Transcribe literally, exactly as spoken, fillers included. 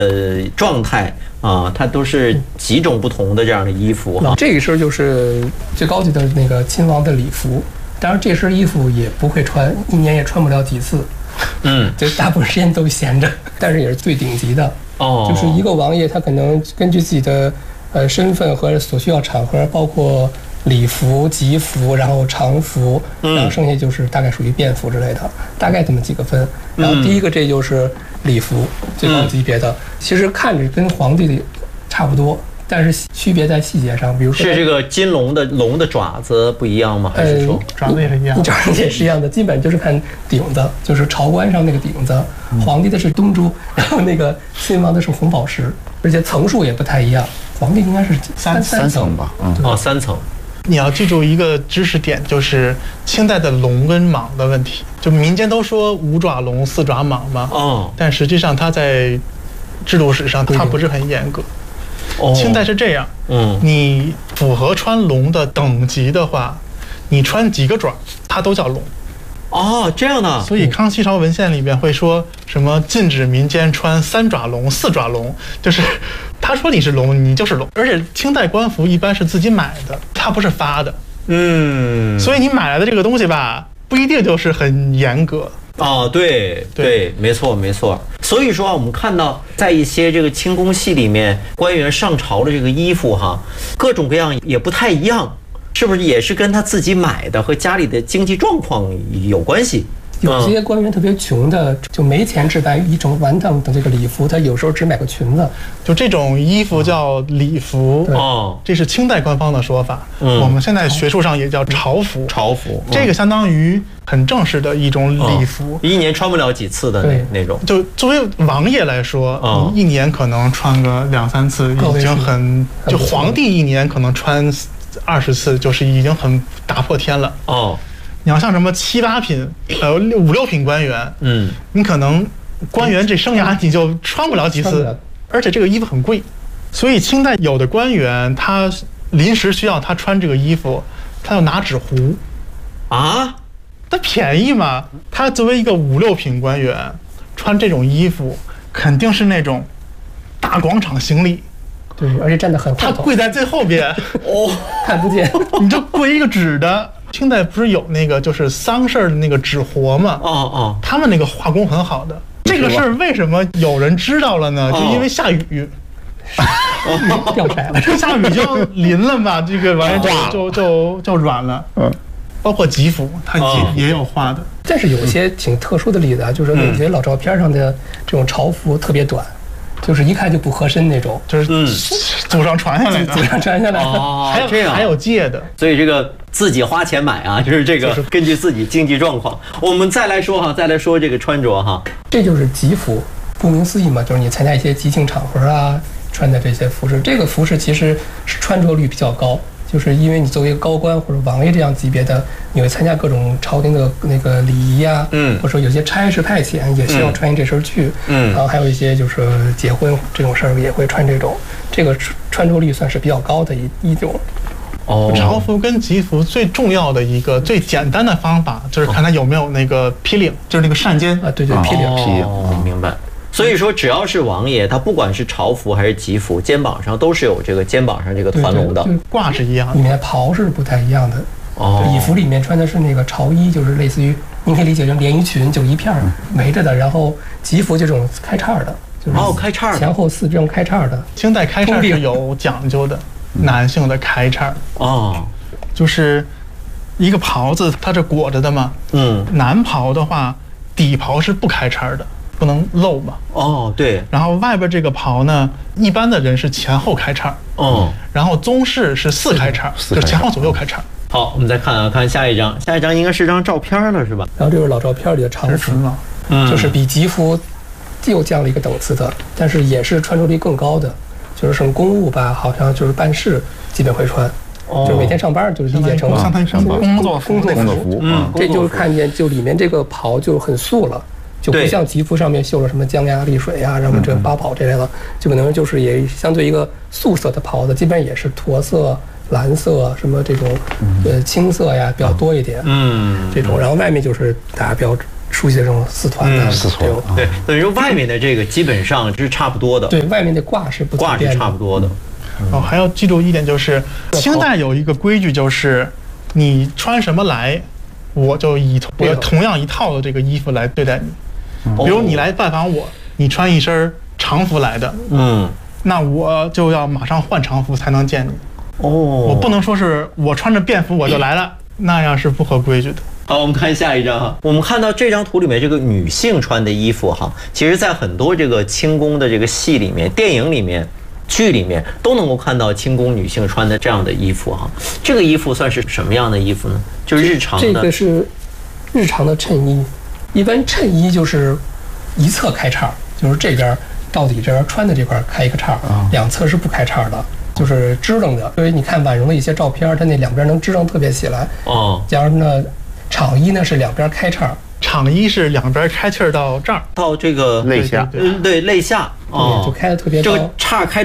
呃状态啊，它都是几种不同的这样的衣服哈。 这一身就是最高级的那个亲王的礼服，当然这身衣服也不会穿，一年也穿不了几次， 嗯， 就大部分时间都闲着，但是也是最顶级的。 哦， 就是一个王爷，他可能根据自己的呃身份和所需要场合，包括礼服、吉服，然后常服，然后剩下就是大概属于便服之类的，大概这么几个分。然后第一个这就是礼服，最高级别的，其实看着跟皇帝的差不多，但是区别在细节上，比如说是这个金龙的龙的爪子不一样吗？还是说爪子也是一样？ 爪子也是一样的，基本就是看顶子，就是朝冠上那个顶子。皇帝的是东珠，然后那个亲王的是红宝石，而且层数也不太一样。皇帝应该是三三层吧， 嗯，哦，三层。 你要记住一个知识点，就是清代的龙跟蟒的问题。就民间都说五爪龙、四爪蟒嘛， 哦， 但实际上它在制度史上它不是很严格。 哦， 清代是这样， 嗯， 你符合穿龙的等级的话，你穿几个爪，它都叫龙。 哦，这样的。 所以康熙朝文献里边会说什么禁止民间穿三爪龙、四爪龙，就是他说你是龙，你就是龙。而且清代官服一般是自己买的，它不是发的， 嗯， 所以你买来的这个东西吧，不一定就是很严格。 哦，对对，没错没错。所以说啊，我们看到在一些这个清宫戏里面，官员上朝的这个衣服哈，各种各样也不太一样，是不是也是跟他自己买的和家里的经济状况有关系？ 有些官员特别穷的，就没钱置办一种完整的这个礼服，他有时候只买个裙子。 就这种衣服叫礼服， 哦， 这是清代官方的说法。嗯，我们现在学术上也叫朝服。 朝服， 这个相当于很正式的一种礼服， 一年穿不了几次的那那种。 就作为王爷来说，你一年可能穿个两三次，已经很就皇帝一年可能穿二十次，就是已经很打破天了。 哦。 你要像什么七八品，呃五六品官员， 嗯， 你可能官员这生涯你就穿不了几次，而且这个衣服很贵，所以清代有的官员他临时需要他穿这个衣服，他要拿纸糊， 啊， 他便宜嘛。他作为一个五六品官员，穿这种衣服肯定是那种大广场行礼。 对，而且站得很后头， 他跪在最后边， 哦，看不见， 你就跪一个纸的。清代不是有那个就是丧事儿的那个纸活吗？ 哦哦， 他们那个画工很好的。这个事儿为什么有人知道了呢？就因为下雨， 掉色了， 下雨就淋了嘛，这个玩意儿就就就就软了。嗯，包括吉服，它也也有画的。 但是有一些挺特殊的例子啊，就是有些老照片上的这种朝服特别短。就是一看就不合身那种， 就是祖上传下来的， 祖上传下来的， 哦， 还有这样还有借的， 所以这个自己花钱买啊，就是这个根据自己经济状况。我们再来说哈，再来说这个穿着哈， 这就是吉服，顾名思义嘛，就是你参加一些吉庆场合啊穿的这些服饰。这个服饰其实是穿着率比较高。就是因为你作为一个高官或者王爷这样级别的，你会参加各种朝廷的那个礼仪啊，嗯，或者说有些差事派遣也需要穿这身去，嗯，然后还有一些就是结婚这种事儿也会穿这种，这个穿着率算是比较高的一一种。 哦，朝服跟吉服最重要的一个最简单的方法就是看它有没有那个披领，就是那个扇肩啊，对对，披领， 披领，哦，明白。所以说，只要是王爷，他不管是朝服还是吉服，肩膀上都是有这个肩膀上这个团龙的， 挂是一样的， 里面袍是不太一样的。哦，礼服里面穿的是那个朝衣，就是类似于您可以理解成连衣裙，就一片围着的。然后吉服就这种开叉的，就是哦开叉， 前后四这种开叉的。 清代开叉是有讲究的，男性的开叉哦， 就是一个袍子它是裹着的嘛，嗯，男袍的话底袍是不开叉的。不能露嘛？ 哦，对。 然后外边这个袍呢，一般的人是前后开叉，哦。然后宗室是四开叉，就前后左右开叉。 好，我们再看啊，看下一张，下一张应该是张照片了，是吧？ 然后这是老照片里的常服嘛，嗯，就是比吉服又降了一个等次的，但是也是穿着力更高的，就是什么公务吧，好像就是办事基本会穿。哦，就每天上班就是理解成相当于上班工作工作服，嗯，这就是看见就里面这个袍就很素了。就不像吉服上面绣了什么江崖丽水啊，然后这八宝这类的，就可能就是也相对一个素色的袍子，基本上也是驼色、蓝色什么这种，呃青色呀比较多一点，嗯，这种，然后外面就是大家比较熟悉的这种丝团的， 嗯丝团对对，等于说外面的这个基本上是差不多的， 对，外面的挂是不挂是变的差不多的。 哦，还要记住一点，就是清代有一个规矩，就是你穿什么来，我就以我要同样一套的这个衣服来对待你。比如你来拜访我，你穿一身常服来的， 嗯， 那我就要马上换常服才能见你。 哦， 我不能说是我穿着便服我就来了，那样是不合规矩的。 好，我们看下一张哈。我们看到这张图里面这个女性穿的衣服哈，其实在很多这个清宫的这个戏里面、电影里面、剧里面都能够看到清宫女性穿的这样的衣服哈。这个衣服算是什么样的衣服呢？就是日常的。 这个是日常的衬衣，一般衬衣就是一侧开叉，就是这边到底这边穿的这块开一个叉，两侧是不开叉的。就是支棱的，所以你看婉容的一些照片，它那两边能支棱特别起来。 哦， 假如呢，场衣呢是两边开叉， 场衣是两边开气儿到这儿， 到这个肋下， 嗯，对，肋下，哦， 就开的特别高。 这个叉开